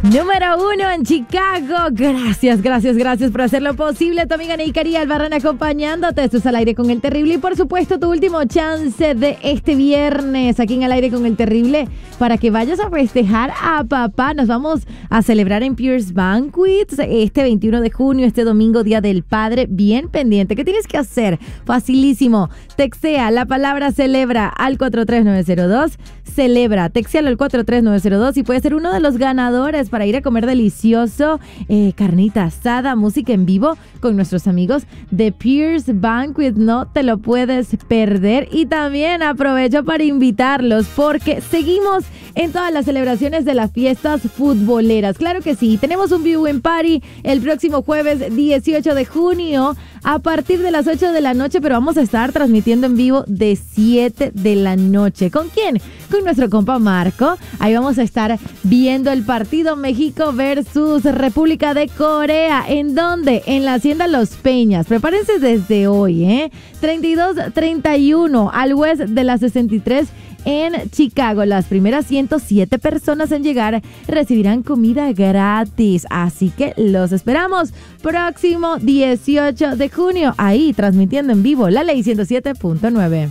Número 1 en Chicago. Gracias por hacerlo posible. Tu amiga Neikari Albarrán acompañándote. Esto es Al Aire con el Terrible. Y por supuesto, tu último chance de este viernes aquí en Al Aire con el Terrible para que vayas a festejar a papá. Nos vamos a celebrar en Pierce Banquets este 21 de junio, este domingo, Día del Padre. Bien pendiente. ¿Qué tienes que hacer? Facilísimo. Textea la palabra celebra al 43902. Celebra. Textealo al 43902 y puedes ser uno de los ganadores para ir a comer delicioso, carnita asada, música en vivo con nuestros amigos de Pierce Banquet. No te lo puedes perder. Y también aprovecho para invitarlos porque seguimos en todas las celebraciones de las fiestas futboleras. Claro que sí, tenemos un viewing party el próximo jueves 18 de junio a partir de las 8 de la noche, pero vamos a estar transmitiendo en vivo de 7 de la noche. ¿Con quién? Con nuestro compa Marco. Ahí vamos a estar viendo el partido México versus República de Corea. ¿En dónde? En la Hacienda Los Peñas. Prepárense desde hoy, 32-31 al West de la 63 en Chicago. Las primeras 107 personas en llegar recibirán comida gratis. Así que los esperamos próximo 18 de junio. Ahí transmitiendo en vivo la Ley 107.9.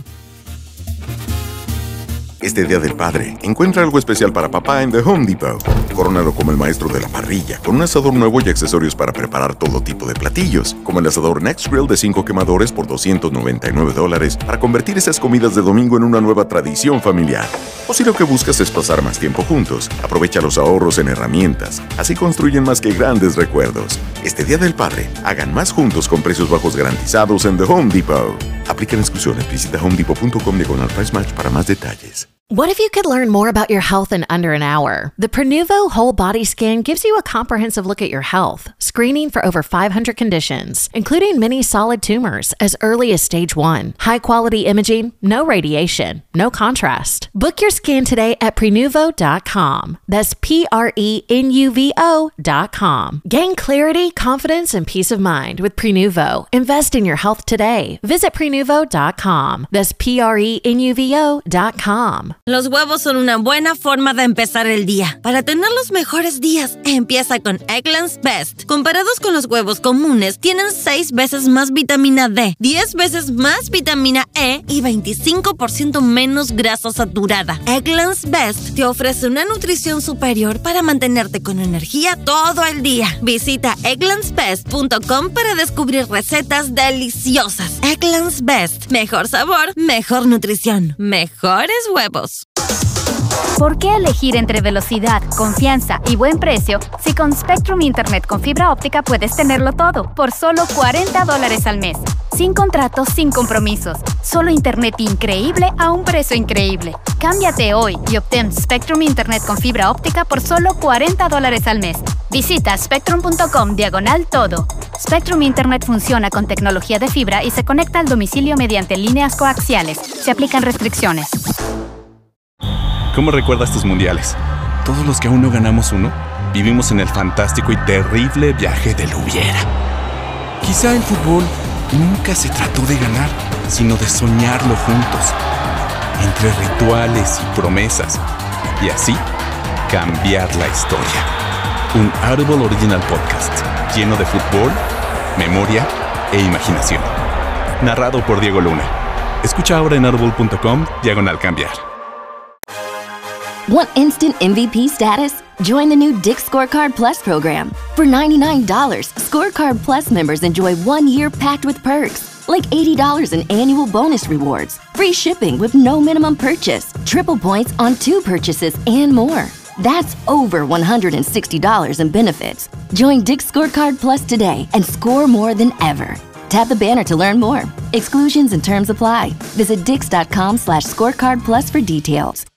Este Día del Padre, encuentra algo especial para papá en The Home Depot. Corónalo como el maestro de la parrilla, con un asador nuevo y accesorios para preparar todo tipo de platillos, como el asador Next Grill de 5 quemadores por $299 para convertir esas comidas de domingo en una nueva tradición familiar. O si lo que buscas es pasar más tiempo juntos, aprovecha los ahorros en herramientas. Así construyen más que grandes recuerdos. Este Día del Padre, hagan más juntos con precios bajos garantizados en The Home Depot. Aplican exclusiones. Visita homedepot.com/price match para más detalles. What if you could learn more about your health in under an hour? The Prenuvo Whole Body Scan gives you a comprehensive look at your health, screening for over 500 conditions, including many solid tumors as early as stage 1. High-quality imaging, no radiation, no contrast. Book your scan today at Prenuvo.com. That's Prenuvo.com. Gain clarity, confidence, and peace of mind with Prenuvo. Invest in your health today. Visit Prenuvo.com. That's Prenuvo.com. Los huevos son una buena forma de empezar el día. Para tener los mejores días, empieza con Eggland's Best. Comparados con los huevos comunes, tienen 6 veces más vitamina D, 10 veces más vitamina E y 25% menos grasa saturada. Eggland's Best te ofrece una nutrición superior para mantenerte con energía todo el día. Visita egglandsbest.com para descubrir recetas deliciosas. Eggland's Best. Mejor sabor, mejor nutrición, mejores huevos. ¿Por qué elegir entre velocidad, confianza y buen precio si con Spectrum Internet con fibra óptica puedes tenerlo todo por solo $40 al mes? Sin contratos, sin compromisos. Solo internet increíble a un precio increíble. Cámbiate hoy y obtén Spectrum Internet con fibra óptica por solo $40 al mes. Visita spectrum.com/todo. Spectrum Internet funciona con tecnología de fibra y se conecta al domicilio mediante líneas coaxiales. Se aplican restricciones. ¿Cómo recuerdas tus mundiales? Todos los que aún no ganamos uno, vivimos en el fantástico y terrible viaje del hubiera. Quizá el fútbol nunca se trató de ganar, sino de soñarlo juntos, entre rituales y promesas, y así cambiar la historia. Un Audible Original Podcast, lleno de fútbol, memoria e imaginación. Narrado por Diego Luna. Escucha ahora en audible.com/cambiar. Want instant MVP status? Join the new Dick's Scorecard Plus program. For $99, Scorecard Plus members enjoy 1 year packed with perks, like $80 in annual bonus rewards, free shipping with no minimum purchase, triple points on 2 purchases, and more. That's over $160 in benefits. Join Dick's Scorecard Plus today and score more than ever. Tap the banner to learn more. Exclusions and terms apply. Visit dix.com/scorecard plus for details.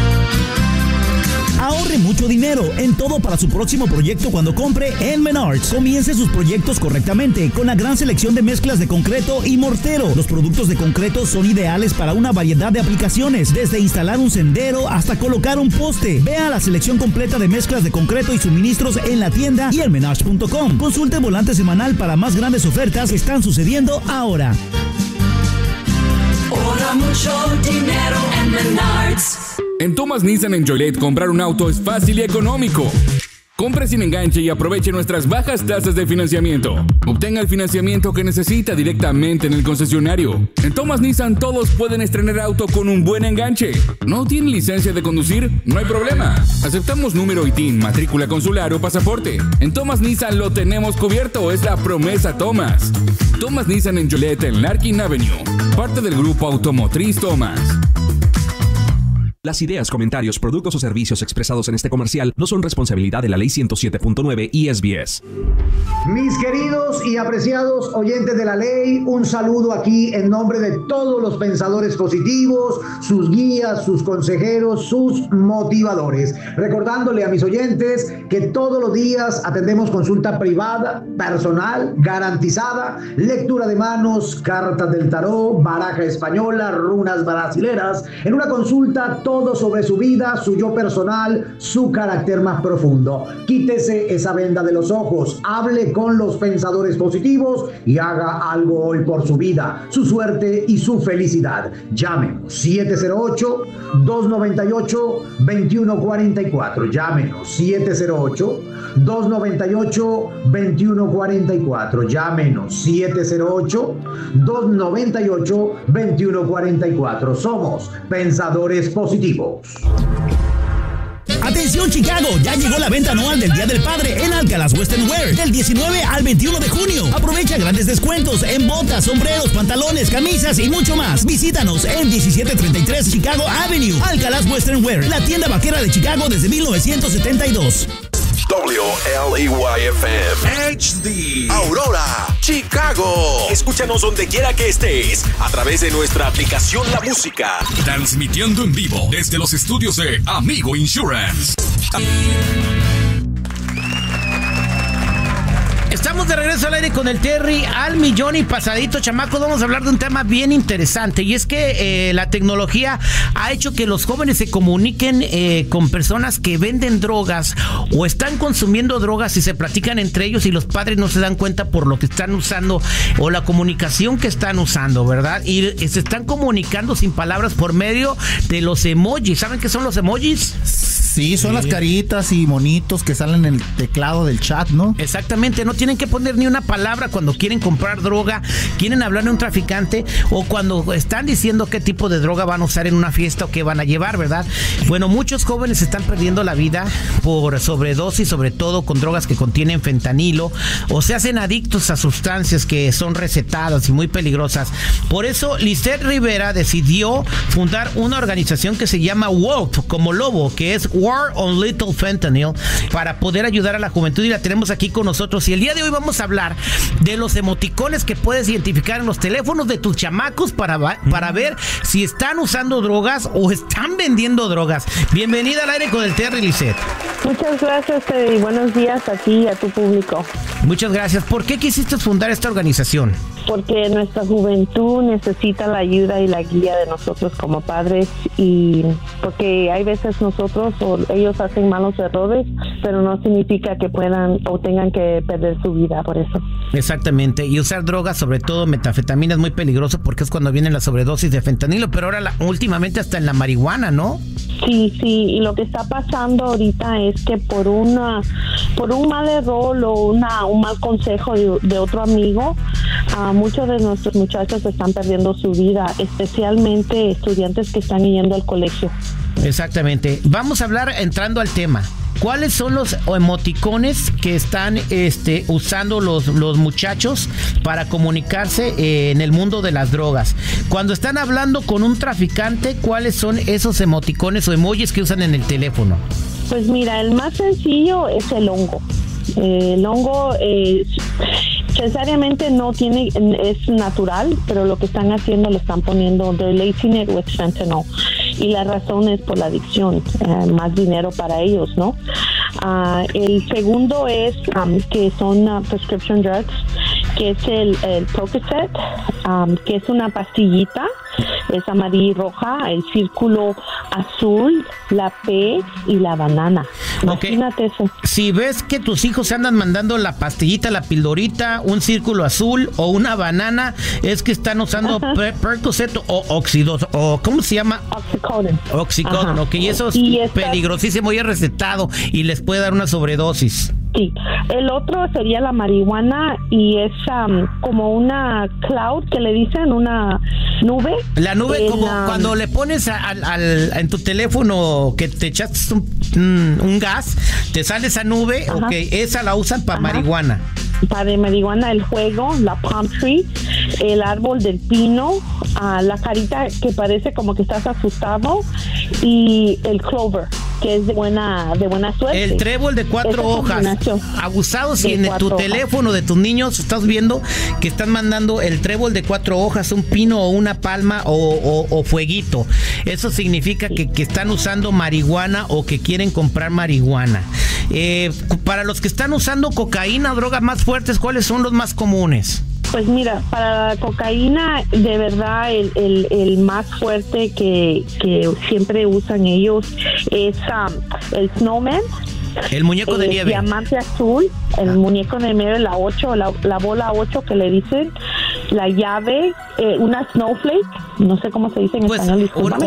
Ahorre mucho dinero en todo para su próximo proyecto cuando compre en Menards. Comience sus proyectos correctamente con la gran selección de mezclas de concreto y mortero. Los productos de concreto son ideales para una variedad de aplicaciones, desde instalar un sendero hasta colocar un poste. Vea la selección completa de mezclas de concreto y suministros en la tienda y en menards.com. Consulte el volante semanal para más grandes ofertas que están sucediendo ahora. Ahorra mucho dinero en Menards. En Thomas Nissan en Joliet comprar un auto es fácil y económico. Compre sin enganche y aproveche nuestras bajas tasas de financiamiento. Obtenga el financiamiento que necesita directamente en el concesionario. En Thomas Nissan todos pueden estrenar auto con un buen enganche. ¿No tiene licencia de conducir? No hay problema. Aceptamos número y TIN, matrícula consular o pasaporte. En Thomas Nissan lo tenemos cubierto, es la promesa Thomas. Thomas Nissan en Joliet, en Larkin Avenue. Parte del grupo automotriz Thomas. Las ideas, comentarios, productos o servicios expresados en este comercial no son responsabilidad de la Ley 107.9 y SBS. Mis queridos y apreciados oyentes de la ley, un saludo aquí en nombre de todos los pensadores positivos, sus guías, sus consejeros, sus motivadores. Recordándole a mis oyentes que todos los días atendemos consulta privada, personal, garantizada, lectura de manos, cartas del tarot, baraja española, runas brasileras, en una consulta todo sobre su vida, su yo personal, su carácter más profundo. Quítese esa venda de los ojos, hable con los pensadores positivos y haga algo hoy por su vida, su suerte y su felicidad. Llámenos 708-298-2144. Llámenos 708-298-2144. Llámenos 708-298-2144. Somos pensadores positivos. Atención Chicago, ya llegó la venta anual del Día del Padre en Alcalás Western Wear del 19 al 21 de junio. Aprovecha grandes descuentos en botas, sombreros, pantalones, camisas y mucho más. Visítanos en 1733 Chicago Avenue, Alcalás Western Wear, la tienda vaquera de Chicago desde 1972. WLEYFM HD Aurora, Chicago. Escúchanos donde quiera que estés a través de nuestra aplicación La Música. Transmitiendo en vivo desde los estudios de Amigo Insurance. Estamos de regreso al aire con el Terry al millón y pasadito, chamacos. Vamos a hablar de un tema bien interesante, y es que la tecnología ha hecho que los jóvenes se comuniquen con personas que venden drogas o están consumiendo drogas y se platican entre ellos, y los padres no se dan cuenta por lo que están usando o la comunicación que están usando, ¿verdad? Y se están comunicando sin palabras por medio de los emojis. ¿Saben qué son los emojis? Sí, son las caritas y monitos que salen en el teclado del chat, ¿no? Exactamente, no tienen que poner ni una palabra cuando quieren comprar droga, quieren hablar a un traficante o cuando están diciendo qué tipo de droga van a usar en una fiesta o qué van a llevar, ¿verdad? Bueno, muchos jóvenes están perdiendo la vida por sobredosis, sobre todo con drogas que contienen fentanilo, o se hacen adictos a sustancias que son recetadas y muy peligrosas. Por eso, Lisette Rivera decidió fundar una organización que se llama WOLF, como lobo, que es War on Little Fentanyl, para poder ayudar a la juventud, y la tenemos aquí con nosotros. Y el día de hoy vamos a hablar de los emoticones que puedes identificar en los teléfonos de tus chamacos para ver si están usando drogas o están vendiendo drogas. Bienvenida al aire con el Terry, Lisette. Muchas gracias, Terry. Buenos días a ti y a tu público. Muchas gracias. ¿Por qué quisiste fundar esta organización? Porque nuestra juventud necesita la ayuda y la guía de nosotros como padres, y porque hay veces nosotros o ellos hacen malos errores, pero no significa que puedan o tengan que perder su vida por eso. Exactamente, y usar drogas, sobre todo metanfetamina, es muy peligroso porque es cuando vienen las sobredosis de fentanilo, pero ahora últimamente hasta en la marihuana, ¿no? Sí, y lo que está pasando ahorita es que por un mal error o un mal consejo de otro amigo, muchos de nuestros muchachos están perdiendo su vida, especialmente estudiantes que están yendo al colegio. Exactamente. Vamos a hablar entrando al tema. ¿Cuáles son los emoticones que están usando los muchachos para comunicarse en el mundo de las drogas? Cuando están hablando con un traficante, ¿cuáles son esos emoticones o emojis que usan en el teléfono? Pues mira, el más sencillo es el hongo. El hongo necesariamente es natural, pero lo que están haciendo lo están poniendo, they're lacing it with fentanyl, y la razón es por la adicción, más dinero para ellos, ¿no? El segundo es que son prescription drugs, que es el Percocet, que es una pastillita, es amarilla y roja, el círculo azul, la P y la banana. Imagínate eso. Si ves que tus hijos se andan mandando la pastillita, la pildorita, un círculo azul o una banana, es que están usando Percocet o Oxidose, o ¿cómo se llama? Oxycodone, ok, y eso es peligrosísimo y es recetado y les puede dar una sobredosis. Sí, el otro sería la marihuana y es como una cloud que le dicen, una nube. La nube como cuando le pones en tu teléfono que te echaste un gas, te sale esa nube, ok, esa la usan para marihuana. Para marihuana, el juego, la palm tree, el árbol del pino, la carita que parece como que estás asustado y el clover, que es de buena suerte. El trébol de 4 hojas. Abusado si en tu teléfono de tus niños estás viendo que están mandando el trébol de 4 hojas, un pino o una palma o fueguito. Eso significa que están usando marihuana o que quieren comprar marihuana. Para los que están usando cocaína, drogas más fuertes, ¿cuáles son los más comunes? Pues mira, para la cocaína, de verdad, el más fuerte que siempre usan ellos es el Snowman. El muñeco de nieve. Diamante azul, el muñeco de nieve, la 8, la bola 8 que le dicen, la llave, una snowflake, no sé cómo se dice en español.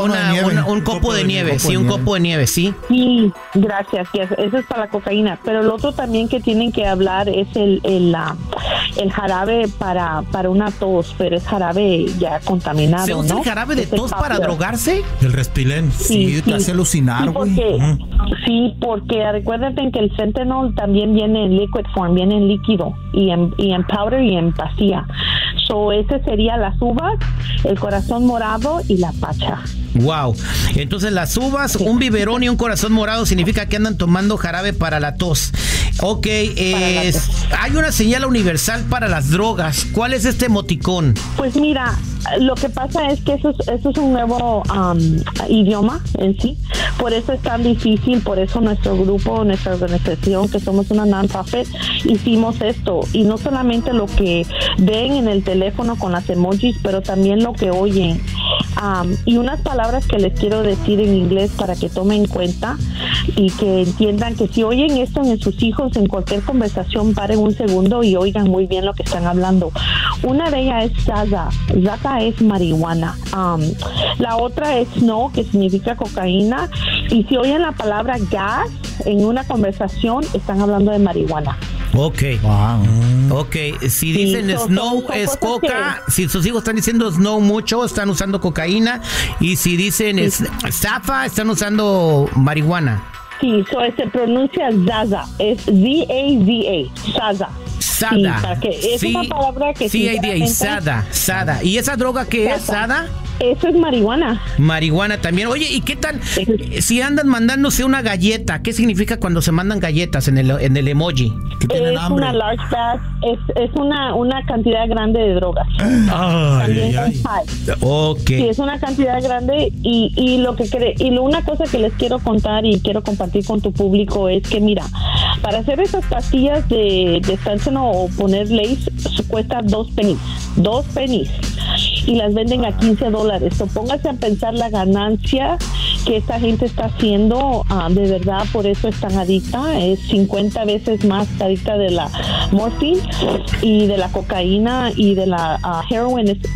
Un copo de nieve, sí, un copo de nieve, sí. Sí, gracias, eso es para la cocaína. Pero el otro también que tienen que hablar es el jarabe para una tos, pero es jarabe ya contaminado, ¿Se usa ¿no? el jarabe de tos para drogarse? El Respilén. Sí, te hace alucinar, güey. Sí, porque recuerden que el fentanyl también viene en liquid form, viene en líquido y en powder y en pastilla. So, ese sería las uvas, el corazón morado y la pacha. Wow. Entonces las uvas, un biberón y un corazón morado significa que andan tomando jarabe para la tos. Ok, hay una señal universal para las drogas. ¿Cuál es este emoticón? Pues mira, lo que pasa es que eso es un nuevo idioma en sí. Por eso es tan difícil, por eso nuestro grupo, nuestra organización, que somos una non-profit, hicimos esto. Y no solamente lo que ven en el teléfono con las emojis, pero también lo que oyen. Y unas palabras que les quiero decir en inglés para que tomen en cuenta y que entiendan que si oyen esto en sus hijos, en cualquier conversación, paren un segundo y oigan muy bien lo que están hablando. Una de ellas es Zaza. Zaza es marihuana. La otra es Snow, que significa cocaína. Y si oyen la palabra gas en una conversación, están hablando de marihuana. Ok. Wow. Ok, si dicen Snow es coca, si sus hijos están diciendo Snow mucho, están usando cocaína. Y si dicen Zafa, están usando marihuana. Sí, se pronuncia Zaza, es Z-A-Z-A, Zaza. Sada. Es una palabra que Sada. ¿Y esa droga qué es, Sada? Eso es marihuana. Marihuana también. Oye, ¿y qué tal si andan mandándose una galleta? ¿Qué significa cuando se mandan galletas en el emoji? Es una large bag, es una cantidad grande de drogas. También es high. Okay. Sí, es una cantidad grande y una cosa que les quiero contar y quiero compartir con tu público es que mira, para hacer esas pastillas de fentanyl o poner lace cuesta $2 pennies y las venden a $15. So, póngase a pensar la ganancia que esta gente está haciendo, de verdad, por eso es tan adicta. Es 50 veces más adicta de la morphine y de la cocaína y de la heroin, es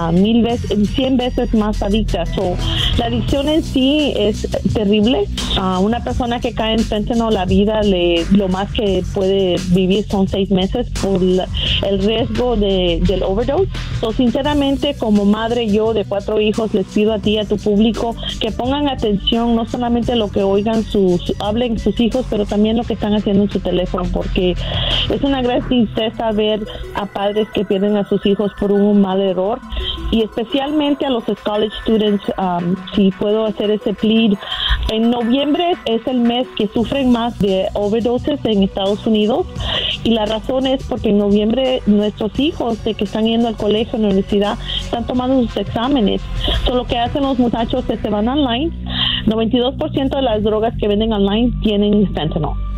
100 veces más adicta. So, la adicción en sí es terrible. Una persona que cae en fentanyl, la vida lo más que puede vivir son 6 meses por el riesgo del overdose. So, sinceramente, como madre yo de 4 hijos, les pido a ti y a tu público que pongan atención, no solamente lo que hablen sus hijos, pero también lo que están haciendo en su teléfono, porque es una gran tristeza ver a padres que pierden a sus hijos por un mal error, y especialmente a los college students. Si puedo hacer ese plead, en noviembre es el mes que sufren más de overdoses en Estados Unidos, y la razón es porque en noviembre nuestros hijos que están yendo al colegio, a la universidad, están tomando sus exámenes. Lo que hacen los muchachos es se van online. 92% de las drogas que venden online tienen fentanyl.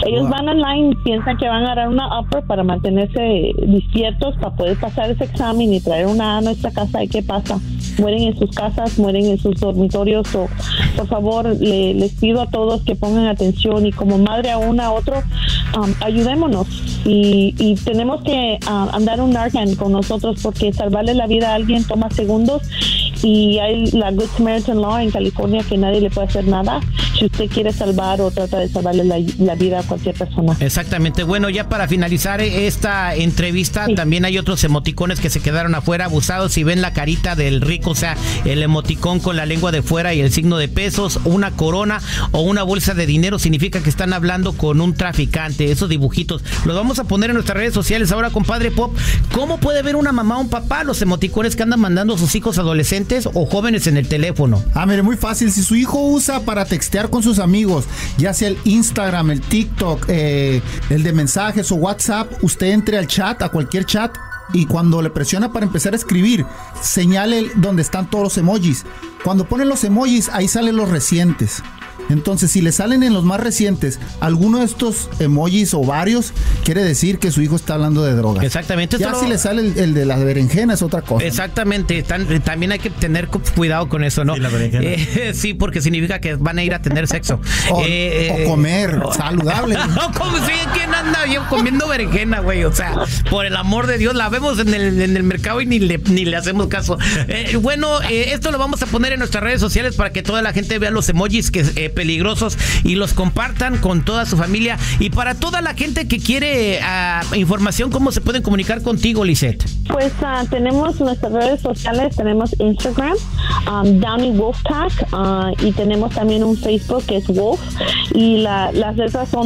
Ellos van online, piensan que van a dar una upper para mantenerse despiertos, para poder pasar ese examen y traer una a nuestra casa. ¿Y qué pasa? Mueren en sus casas, mueren en sus dormitorios. Por favor, les pido a todos que pongan atención y como madre a uno a otro, ayudémonos y tenemos que andar un Narcan con nosotros, porque salvarle la vida a alguien toma segundos, y hay la Good Samaritan Law en California que nadie le puede hacer nada si usted quiere salvar o trata de salvarle la vida a cualquier persona. Exactamente. Bueno, ya para finalizar esta entrevista, también hay otros emoticones que se quedaron afuera, abusados. Si ven la carita del rico, o sea, el emoticón con la lengua de fuera y el signo de pesos, una corona o una bolsa de dinero, significa que están hablando con un traficante. Esos dibujitos los vamos a poner en nuestras redes sociales. Ahora, compadre Pop, ¿cómo puede ver una mamá o un papá los emoticones que andan mandando a sus hijos adolescentes o jóvenes en el teléfono? Mire, muy fácil. Si su hijo usa para textear con sus amigos, ya sea el Instagram, el TikTok, el de mensajes o WhatsApp, usted entre al chat, a cualquier chat, y cuando le presiona para empezar a escribir, señale donde están todos los emojis. Cuando ponen los emojis, ahí salen los recientes. Entonces, si le salen en los más recientes alguno de estos emojis o varios, quiere decir que su hijo está hablando de drogas. Exactamente. Ya si le sale el de la berenjena es otra cosa. Exactamente. También hay que tener cuidado con eso, ¿no? Sí, la berenjena. Sí, porque significa que van a ir a tener sexo. O comer saludable. ¿Cómo si quién anda yo comiendo berenjena, güey? O sea, por el amor de Dios, la vemos en el mercado y ni le hacemos caso. Bueno, esto lo vamos a poner en nuestras redes sociales para que toda la gente vea los emojis que peligrosos y los compartan con toda su familia. Y para toda la gente que quiere información, ¿cómo se pueden comunicar contigo, Lisette? Pues tenemos nuestras redes sociales, tenemos Instagram, Downey Wolf Pack, y tenemos también un Facebook que es Wolf, y las letras son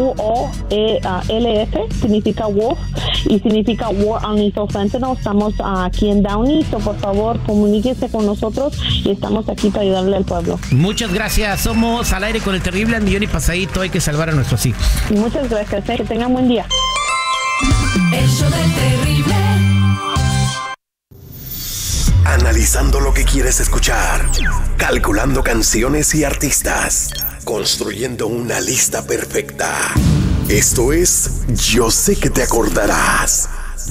WOLF, significa Wolf y significa War on Lethal Fentanyl. Estamos aquí en Downey, so por favor comuníquese con nosotros y estamos aquí para ayudarle al pueblo. Muchas gracias. Somos Al Aire con el Terrible, al millón y pasadito. Hay que salvar a nuestros hijos. Muchas gracias, que tengan buen día. El show del Terrible. Analizando lo que quieres escuchar, calculando canciones y artistas, construyendo una lista perfecta. Esto es Yo sé que te acordarás.